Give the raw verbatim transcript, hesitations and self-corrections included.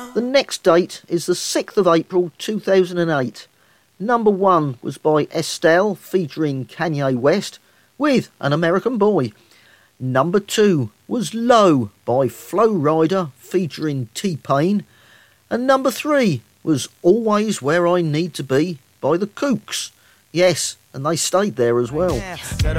The next date is the sixth of April two thousand eight. Number one was by Estelle featuring Kanye West with An American Boy. Number two was Low by Flo Rida featuring T-Pain. And number three was Always Where I Need to Be by The Kooks. Yes, and they stayed there as well.